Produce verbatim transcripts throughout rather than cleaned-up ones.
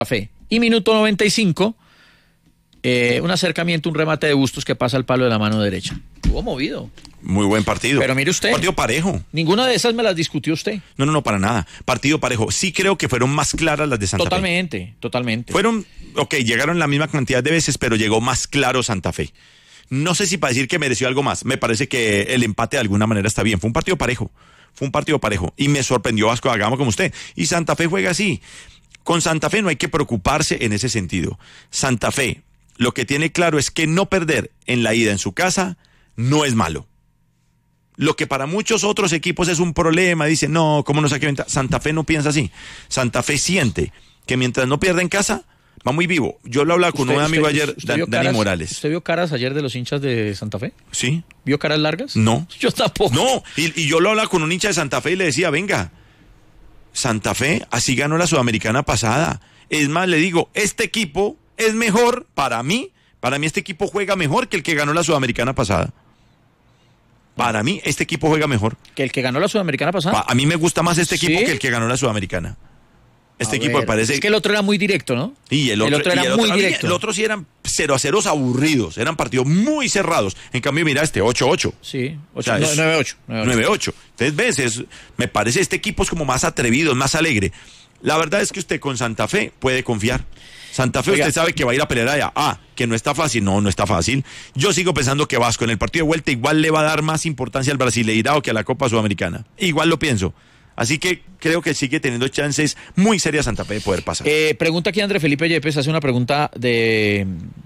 Fe. Y minuto noventa y cinco, eh, un acercamiento, un remate de Bustos que pasa al palo de la mano derecha. Estuvo movido. Muy buen partido. Pero mire usted. Partido parejo. Ninguna de esas me las discutió usted. No, no, no, para nada. Partido parejo. Sí creo que fueron más claras las de Santa Totalmente, Fe. totalmente. Fueron, ok, llegaron la misma cantidad de veces, pero llegó más claro Santa Fe. No sé si para decir que mereció algo más. Me parece que el empate de alguna manera está bien. Fue un partido parejo. Fue un partido parejo. Y me sorprendió Vasco da Gama como usted. Y Santa Fe juega así. Con Santa Fe no hay que preocuparse en ese sentido. Santa Fe, lo que tiene claro es que no perder en la ida en su casa no es malo. Lo que para muchos otros equipos es un problema, dicen, no, ¿cómo no saque ventaja? Santa Fe no piensa así. Santa Fe siente que mientras no pierda en casa, va muy vivo. Yo lo hablaba con ¿Usted, un amigo usted, ayer, usted Dan, vio Dani caras, Morales. ¿Usted vio caras ayer de los hinchas de Santa Fe? Sí. ¿Vio caras largas? No. Yo tampoco. No, y, y yo lo hablaba con un hincha de Santa Fe y le decía, venga, Santa Fe así ganó la Sudamericana pasada. Es más, le digo, este equipo es mejor para mí, para mí este equipo juega mejor que el que ganó la Sudamericana pasada. Para mí, este equipo juega mejor. ¿Que el que ganó la Sudamericana pasada? A mí me gusta más este equipo ¿Sí? que el que ganó la Sudamericana. Este A equipo ver, me parece... Es que el otro era muy directo, ¿no? Y el otro, el otro era y el muy otro, directo. El otro sí eran cero a ceros aburridos, eran partidos muy cerrados. En cambio, mira este, ocho ocho. Sí, O sea, es nueve ocho. nueve ocho. Entonces, ves, es, me parece este equipo es como más atrevido, más alegre. La verdad es que usted con Santa Fe puede confiar. Santa Fe, Oiga. Usted sabe que va a ir a pelear allá. Ah, que no está fácil. No, no está fácil. Yo sigo pensando que Vasco en el partido de vuelta igual le va a dar más importancia al Brasileirao que a la Copa Sudamericana. Igual lo pienso. Así que creo que sigue teniendo chances muy serias Santa Fe de poder pasar. Eh, pregunta aquí André Felipe Yepes, hace una pregunta de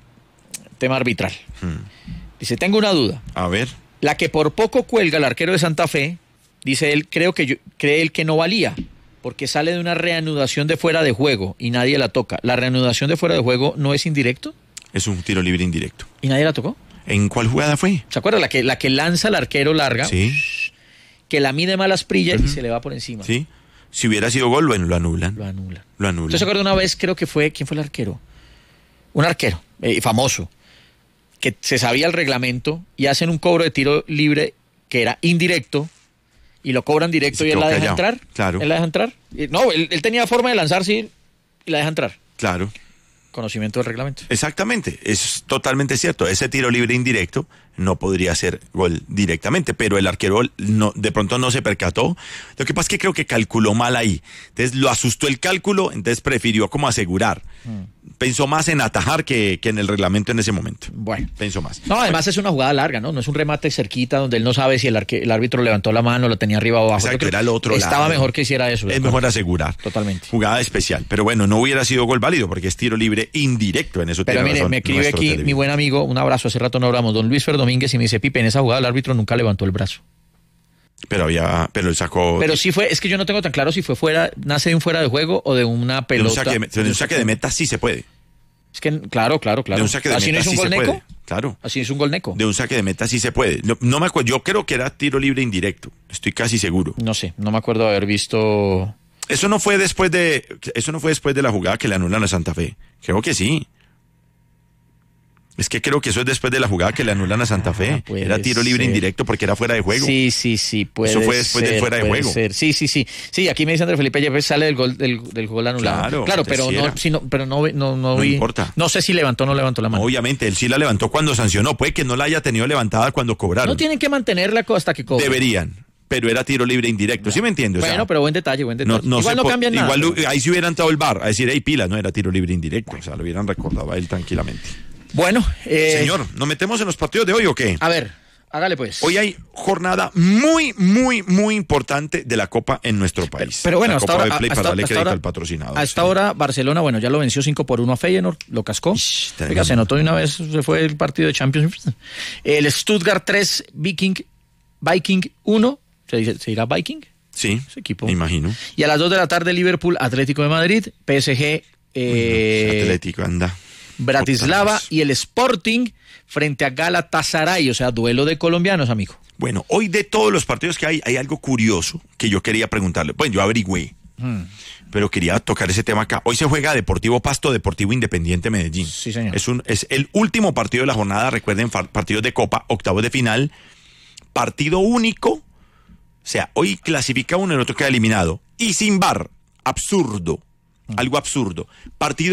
tema arbitral. Hmm. Dice, tengo una duda. A ver. La que por poco cuelga el arquero de Santa Fe, dice él, creo que yo, cree él que no valía. Porque sale de una reanudación de fuera de juego y nadie la toca. ¿La reanudación de fuera de juego no es indirecto? Es un tiro libre indirecto. ¿Y nadie la tocó? ¿En cuál jugada fue? ¿Se acuerda? La que, la que lanza el arquero larga, sí. que la mide mal Asprilla uh-huh. y se le va por encima. Sí. Si hubiera sido gol, bueno, lo anulan. Lo anulan. Lo anulan. ¿Usted se acuerda una vez, creo que fue, ¿quién fue el arquero? Un arquero, eh, famoso, que se sabía el reglamento y hacen un cobro de tiro libre que era indirecto, y lo cobran directo y, y él la deja callado. Entrar. Claro. Él la deja entrar. No, él, él tenía forma de lanzar, sí, y la deja entrar. Claro. Conocimiento del reglamento. Exactamente, es totalmente cierto. Ese tiro libre indirecto no podría ser gol directamente, pero el arquero no, de pronto no se percató. Lo que pasa es que creo que calculó mal ahí. Entonces lo asustó el cálculo, entonces prefirió como asegurar. Hmm. Pensó más en atajar que, que en el reglamento en ese momento. Bueno. Pensó más. No, además bueno. Es una jugada larga, ¿no? No es un remate cerquita donde él no sabe si el, arque, el árbitro levantó la mano, lo tenía arriba o abajo. Exacto, era el otro Estaba lado. mejor que hiciera eso. Es mejor asegurar. Totalmente. Jugada especial. Pero bueno, no hubiera sido gol válido porque es tiro libre indirecto en eso. Pero mire, razón, me escribe aquí televidente. Mi buen amigo, un abrazo, hace rato no hablamos, don Luis Fer Domínguez, y me dice, Pipe, en esa jugada el árbitro nunca levantó el brazo. Pero había, pero él sacó... Pero sí fue, es que yo no tengo tan claro si fue fuera, nace de un fuera de juego o de una pelota. De un saque de, de, un saque de meta sí se puede. Es que, claro, claro, claro. De un saque de ¿Así meta no es un sí gol se neco? puede. Claro. Así es un gol neco. De un saque de meta sí se puede. No, no me acuerdo, yo creo que era tiro libre indirecto. Estoy casi seguro. No sé, no me acuerdo de haber visto... Eso no fue después de, eso no fue después de la jugada que le anulan a Santa Fe. Creo que sí. Es que creo que eso es después de la jugada que le anulan a Santa Fe. Ah, era tiro libre ser. indirecto porque era fuera de juego. Sí, sí, sí, puede Eso fue después ser, de fuera de juego. Ser. Sí, sí, sí. Sí, aquí me dice André Felipe Yepes, sale del gol del, del gol anulado. Claro, claro pero no, si no, pero no, no, no, no vi, importa. No sé si levantó o no levantó la mano. Obviamente, él sí la levantó cuando sancionó. Puede que no la haya tenido levantada cuando cobraron. No tienen que mantenerla hasta que cobren. Deberían. Pero era tiro libre indirecto, ¿sí me entiendes? Bueno, o sea, pero buen detalle, buen detalle. No, no igual no cambian nada. Igual pero... ahí sí hubiera entrado el V A R a decir, hey, pila, no era tiro libre indirecto. O sea, lo hubieran recordado a él tranquilamente. Bueno, eh... señor, ¿nos metemos en los partidos de hoy o qué? A ver, hágale pues. Hoy hay jornada muy, muy, muy importante de la Copa en nuestro país. Pero, pero bueno, la hasta Copa ahora, de Play hasta, para darle hasta crédito ahora, al patrocinador. Hasta sí. ahora Barcelona, bueno, ya lo venció cinco por uno a Feyenoord, lo cascó. Shh, Oiga, se notó de una vez, se fue el partido de Champions. El Stuttgart tres, Viking, Viking uno, ¿se, dice, ¿se dirá Viking? Sí, ese equipo. Me imagino. Y a las dos de la tarde Liverpool, Atlético de Madrid, P S G, eh, Uy, no, Atlético anda. Bratislava y el Sporting frente a Galatasaray, o sea, duelo de colombianos, amigo. Bueno, hoy de todos los partidos que hay, hay algo curioso que yo quería preguntarle. Bueno, yo averigüé, hmm. pero quería tocar ese tema acá. Hoy se juega Deportivo Pasto, Deportivo Independiente Medellín. Sí, señor. Es, un, es el último partido de la jornada, recuerden, partidos de Copa, octavos de final, partido único. O sea, hoy clasifica uno, el otro queda eliminado. Y sin V A R, absurdo. algo absurdo. Partido